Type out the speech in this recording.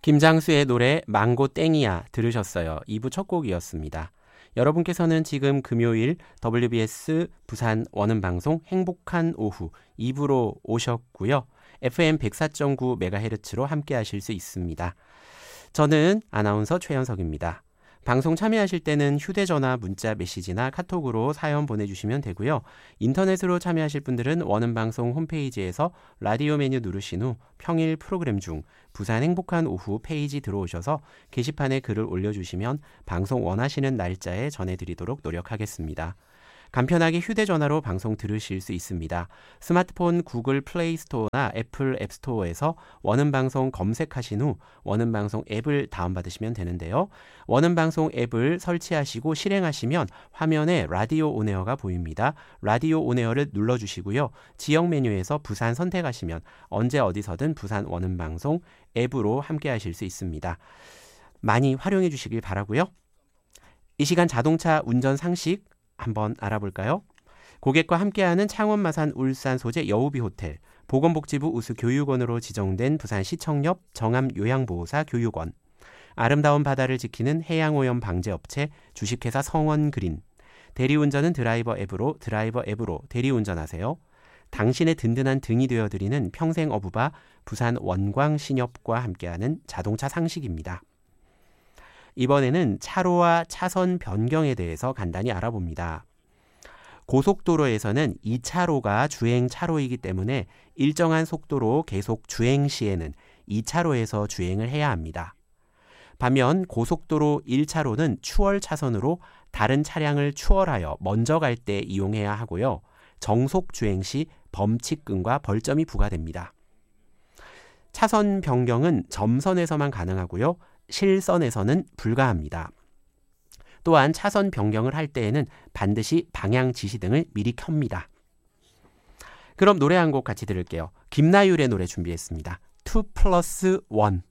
김장수의 노래 망고 땡이야 들으셨어요. 2부 첫 곡이었습니다. 여러분께서는 지금 금요일 WBS 부산 원음방송 행복한 오후 2부로 오셨고요. FM 104.9MHz로 함께 하실 수 있습니다. 저는 아나운서 최현석입니다. 방송 참여하실 때는 휴대전화, 문자, 메시지나 카톡으로 사연 보내주시면 되고요. 인터넷으로 참여하실 분들은 원음방송 홈페이지에서 라디오 메뉴 누르신 후 평일 프로그램 중 부산 행복한 오후 페이지 들어오셔서 게시판에 글을 올려주시면 방송 원하시는 날짜에 전해드리도록 노력하겠습니다. 간편하게 휴대전화로 방송 들으실 수 있습니다. 스마트폰 구글 플레이 스토어나 애플 앱스토어에서 원음방송 검색하신 후 원음방송 앱을 다운받으시면 되는데요. 원음방송 앱을 설치하시고 실행하시면 화면에 라디오 온에어가 보입니다. 라디오 온에어를 눌러주시고요. 지역 메뉴에서 부산 선택하시면 언제 어디서든 부산 원음방송 앱으로 함께 하실 수 있습니다. 많이 활용해 주시길 바라고요. 이 시간 자동차 운전 상식 한번 알아볼까요? 고객과 함께하는 창원, 마산, 울산 소재 여우비 호텔, 보건복지부 우수교육원으로 지정된 부산시청 옆 정암요양보호사 교육원, 아름다운 바다를 지키는 해양오염 방제업체 주식회사 성원그린, 대리운전은 드라이버 앱으로 대리운전하세요. 당신의 든든한 등이 되어드리는 평생어부바 부산 원광신협과 함께하는 자동차 상식입니다. 이번에는 차로와 차선 변경에 대해서 간단히 알아봅니다. 고속도로에서는 2차로가 주행차로이기 때문에 일정한 속도로 계속 주행 시에는 2차로에서 주행을 해야 합니다. 반면 고속도로 1차로는 추월 차선으로 다른 차량을 추월하여 먼저 갈 때 이용해야 하고요. 정속 주행 시 범칙금과 벌점이 부과됩니다. 차선 변경은 점선에서만 가능하고요. 실선에서는 불가합니다. 또한 차선 변경을 할 때에는 반드시 방향 지시등을 미리 켭니다. 그럼 노래 한 곡 같이 들을게요. 김나율의 노래 준비했습니다. 2+1